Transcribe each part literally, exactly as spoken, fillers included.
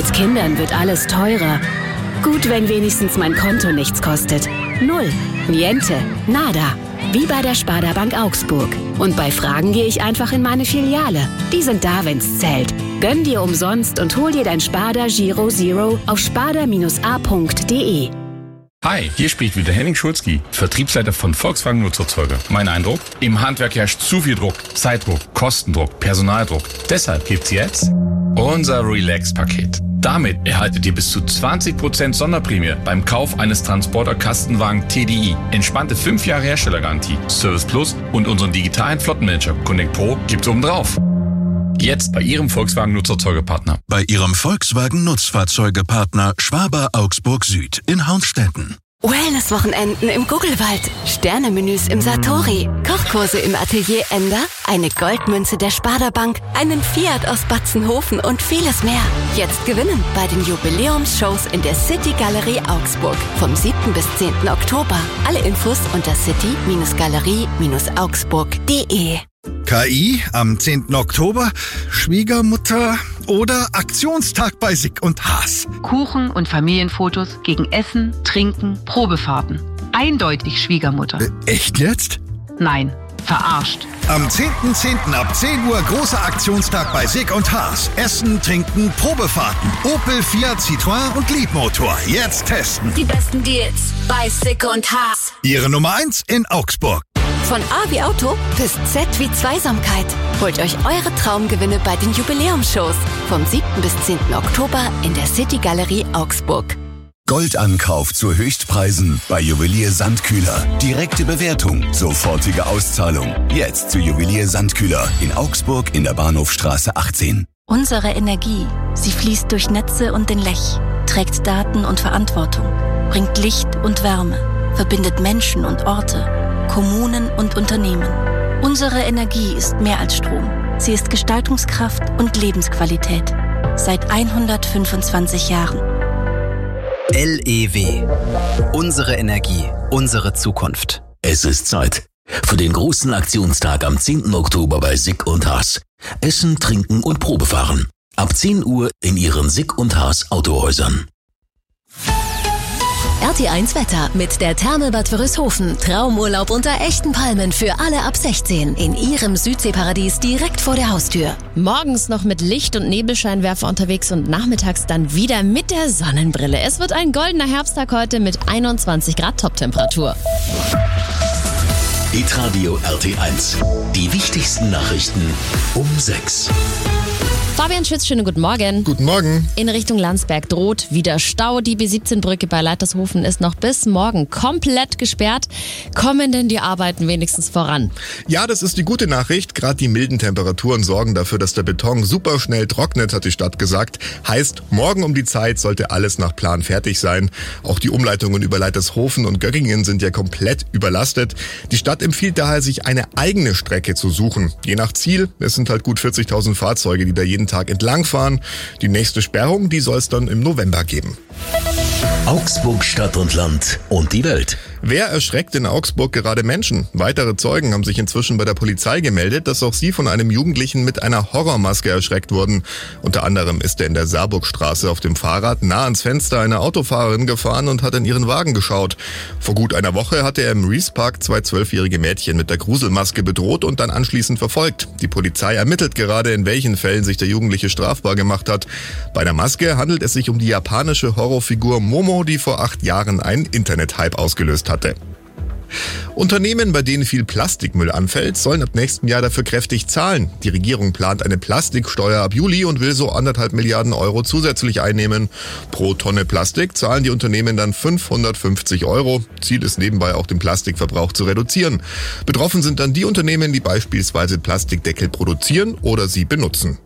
Mit Kindern wird alles teurer. Gut, wenn wenigstens mein Konto nichts kostet. Null, niente, nada. Wie bei der Sparda Bank Augsburg. Und bei Fragen gehe ich einfach in meine Filiale. Die sind da, wenn's zählt. Gönn dir umsonst und hol dir dein Sparda Giro Zero auf sparda Bindestrich a Punkt de. Hi, hier spricht wieder Henning Schulzki, Vertriebsleiter von Volkswagen Nutzerzeuger. Mein Eindruck? Im Handwerk herrscht zu viel Druck. Zeitdruck, Kostendruck, Personaldruck. Deshalb gibt's jetzt unser Relax-Paket. Damit erhaltet ihr bis zu zwanzig Prozent Sonderprämie beim Kauf eines Transporter-Kastenwagen T D I. Entspannte fünf Jahre Herstellergarantie, Service Plus und unseren digitalen Flottenmanager Connect Pro gibt's oben drauf. Jetzt bei Ihrem Volkswagen Nutzfahrzeugepartner. Bei Ihrem Volkswagen Nutzfahrzeugepartner Schwaber Augsburg Süd in Haunstetten. Wellness-Wochenenden im Guggelwald, Sternemenüs im Satori, Kochkurse im Atelier Ender, eine Goldmünze der Sparda Bank, einen Fiat aus Batzenhofen und vieles mehr. Jetzt gewinnen bei den Jubiläumsshows in der City Galerie Augsburg vom siebten bis zehnten Oktober. Alle Infos unter city Galerie Augsburg Punkt de. K I am zehnten Oktober, Schwiegermutter oder Aktionstag bei Sick und Haas. Kuchen und Familienfotos gegen Essen, Trinken, Probefahrten. Eindeutig Schwiegermutter. Äh, echt jetzt? Nein, verarscht. Am zehnten zehnten ab zehn Uhr großer Aktionstag bei Sick und Haas. Essen, Trinken, Probefahrten. Opel, Fiat, Citroën und Liebmotor. Jetzt testen. Die besten Deals bei Sick und Haas. Ihre Nummer eins in Augsburg. Von A wie Auto bis Z wie Zweisamkeit. Holt euch eure Traumgewinne bei den Jubiläumsshows vom siebten bis zehnten Oktober in der City Galerie Augsburg. Goldankauf zu Höchstpreisen bei Juwelier Sandkühler. Direkte Bewertung, sofortige Auszahlung. Jetzt zu Juwelier Sandkühler in Augsburg in der Bahnhofstraße achtzehn. Unsere Energie, sie fließt durch Netze und den Lech, trägt Daten und Verantwortung, bringt Licht und Wärme, verbindet Menschen und Orte, Kommunen und Unternehmen. Unsere Energie ist mehr als Strom. Sie ist Gestaltungskraft und Lebensqualität. Seit hundertfünfundzwanzig Jahren. L E W. Unsere Energie, unsere Zukunft. Es ist Zeit für den großen Aktionstag am zehnten Oktober bei Sick und Haas. Essen, Trinken und Probefahren. Ab zehn Uhr in Ihren Sick und Haas Autohäusern. R T eins Wetter mit der Therme Bad Wörishofen. Traumurlaub unter echten Palmen für alle ab sechzehn. In Ihrem Südseeparadies direkt vor der Haustür. Morgens noch mit Licht- und Nebelscheinwerfer unterwegs und nachmittags dann wieder mit der Sonnenbrille. Es wird ein goldener Herbsttag heute mit einundzwanzig Grad Toptemperatur. Hitradio R T eins. Die wichtigsten Nachrichten um sechs. Fabian Schütz, schönen guten Morgen. Guten Morgen. In Richtung Landsberg droht wieder Stau. Die B siebzehn Brücke bei Leitershofen ist noch bis morgen komplett gesperrt. Kommen denn die Arbeiten wenigstens voran? Ja, das ist die gute Nachricht. Gerade die milden Temperaturen sorgen dafür, dass der Beton super schnell trocknet, hat die Stadt gesagt. Heißt, morgen um die Zeit sollte alles nach Plan fertig sein. Auch die Umleitungen über Leitershofen und Göggingen sind ja komplett überlastet. Die Stadt empfiehlt daher, sich eine eigene Strecke zu suchen. Je nach Ziel, es sind halt gut vierzigtausend Fahrzeuge, die da jeden Tag entlangfahren. Die nächste Sperrung, die soll es dann im November geben. Augsburg, Stadt und Land und die Welt. Wer erschreckt in Augsburg gerade Menschen? Weitere Zeugen haben sich inzwischen bei der Polizei gemeldet, dass auch sie von einem Jugendlichen mit einer Horrormaske erschreckt wurden. Unter anderem ist er in der Saarburgstraße auf dem Fahrrad nah ans Fenster einer Autofahrerin gefahren und hat in ihren Wagen geschaut. Vor gut einer Woche hatte er im Rees Park zwei zwölfjährige Mädchen mit der Gruselmaske bedroht und dann anschließend verfolgt. Die Polizei ermittelt gerade, in welchen Fällen sich der Jugendliche strafbar gemacht hat. Bei der Maske handelt es sich um die japanische Horrorfigur Momo, die vor acht Jahren einen Internet-Hype ausgelöst hatte. Unternehmen, bei denen viel Plastikmüll anfällt, sollen ab nächstem Jahr dafür kräftig zahlen. Die Regierung plant eine Plastiksteuer ab Juli und will so anderthalb Milliarden Euro zusätzlich einnehmen. Pro Tonne Plastik zahlen die Unternehmen dann fünfhundertfünfzig Euro. Ziel ist nebenbei auch, den Plastikverbrauch zu reduzieren. Betroffen sind dann die Unternehmen, die beispielsweise Plastikdeckel produzieren oder sie benutzen.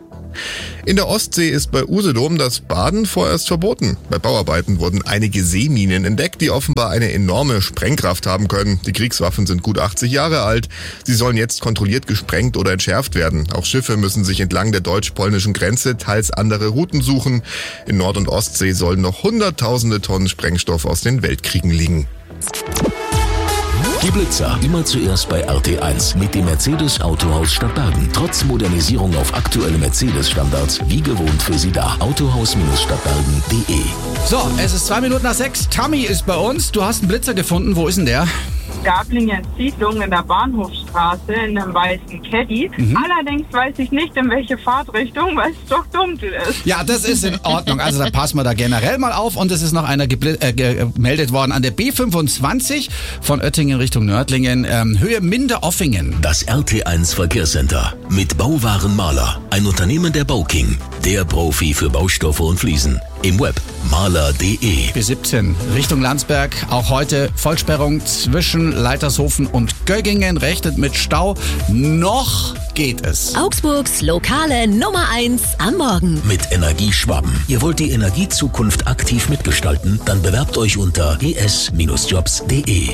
In der Ostsee ist bei Usedom das Baden vorerst verboten. Bei Bauarbeiten wurden einige Seeminen entdeckt, die offenbar eine enorme Sprengkraft haben können. Die Kriegswaffen sind gut achtzig Jahre alt. Sie sollen jetzt kontrolliert gesprengt oder entschärft werden. Auch Schiffe müssen sich entlang der deutsch-polnischen Grenze teils andere Routen suchen. In Nord- und Ostsee sollen noch hunderttausende Tonnen Sprengstoff aus den Weltkriegen liegen. Die Blitzer, immer zuerst bei R T eins mit dem Mercedes Autohaus Stadtbergen. Trotz Modernisierung auf aktuelle Mercedes-Standards, wie gewohnt für Sie da. autohaus stadtbergen punkt de. So, es ist zwei Minuten nach sechs. Tammy ist bei uns. Du hast einen Blitzer gefunden. Wo ist denn der? Gablingen Siedlung in der Bahnhofstraße in einem weißen Caddy. Mhm. Allerdings weiß ich nicht, in welche Fahrtrichtung, weil es doch dunkel ist. Ja, das ist in Ordnung. Also da passen wir da generell mal auf. Und es ist noch einer gebl- äh, gemeldet worden an der B fünfundzwanzig von Oettingen Richtung Nördlingen, ähm, Höhe Minderoffingen. Das R T eins Verkehrscenter mit Bauwaren Maler. Ein Unternehmen der Bauking. Der Profi für Baustoffe und Fliesen. Im Web maler punkt de. B siebzehn Richtung Landsberg. Auch heute Vollsperrung zwischen Leitershofen und Göggingen. Rechnet mit Stau. Noch geht es. Augsburgs lokale Nummer eins am Morgen. Mit Energieschwaben. Ihr wollt die Energiezukunft aktiv mitgestalten? Dann bewerbt euch unter e s jobs punkt de.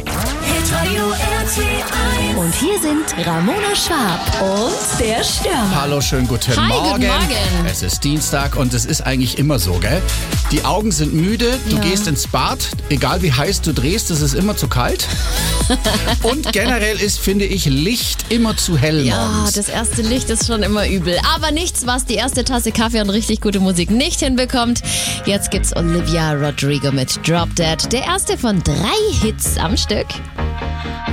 Und hier sind Ramona Schwab und der Stürmer. Hallo, schönen guten Hi, Morgen. guten Morgen. Es ist Dienstag und es ist eigentlich immer so, gell? Die Augen sind müde, du Ja. gehst ins Bad, egal wie heiß du drehst, es ist immer zu kalt. Und generell ist, finde ich, Licht immer zu hell Ja, morgens. das erste Licht ist schon immer übel. Aber nichts, was die erste Tasse Kaffee und richtig gute Musik nicht hinbekommt. Jetzt gibt's Olivia Rodrigo mit Drop Dead. Der erste von drei Hits am Stück.